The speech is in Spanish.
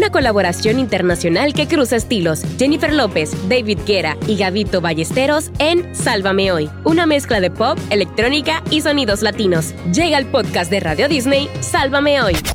una colaboración internacional que cruza estilos. Jennifer López, David Guetta y Gabito Ballesteros en Sálvame Hoy, una mezcla de pop, electrónica y sonidos latinos. Llega el podcast de Radio Disney, Sálvame Hoy.